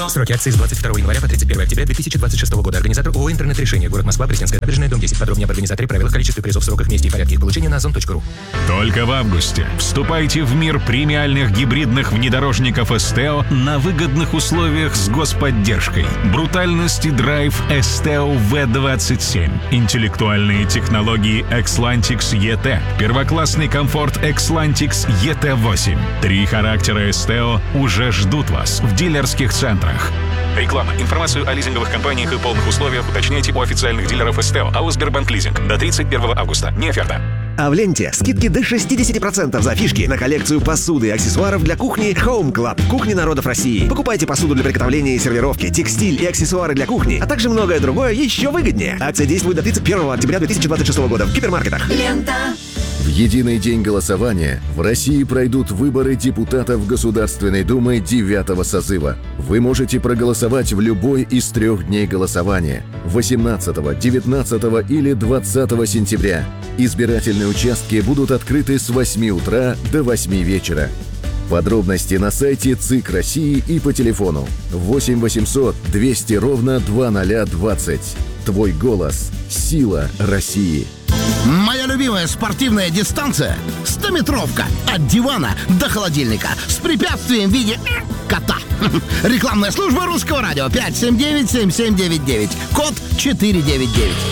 Сроки акции с 22 января по 31 октября 2026 года. Организатор ООО «Интернет-решение». Город Москва, Пресненская набережная, дом 10. Подробнее об организаторе, правилах, количестве призов, сроках, месте и порядке их получения на ozon.ru. Только в августе вступайте в мир премиальных гибридных внедорожников Esteo на выгодных условиях с господдержкой. Брутальность и драйв Esteo V27. Интеллектуальные технологии Xlantix ET. Первоклассный комфорт Xlantix ET8. 3 характера Esteo уже ждут вас в дилерских центрах. Реклама. Информацию о лизинговых компаниях и полных условиях уточняйте у официальных дилеров Esteo, АО «Сбербанк Лизинг». До 31 августа. Не оферта. А в ленте скидки до 60% за фишки на коллекцию посуды и аксессуаров для кухни Home Club. Кухни народов России. Покупайте посуду для приготовления и сервировки, текстиль и аксессуары для кухни, а также многое другое еще выгоднее. Акция действует до 31 октября 2026 года в гипермаркетах. Лента. В единый день голосования в России пройдут выборы депутатов Государственной Думы 9-го созыва. Вы можете проголосовать в любой из 3 дней голосования – 18, 19 или 20 сентября. Избирательные участки будут открыты с 8 утра до 8 вечера. Подробности на сайте ЦИК России и по телефону 8 800 200 ровно 2020. Твой голос – сила России. Моя любимая спортивная дистанция – 100-метровка от дивана до холодильника с препятствием в виде кота. Рекламная служба Русского радио 579-7799, код 499.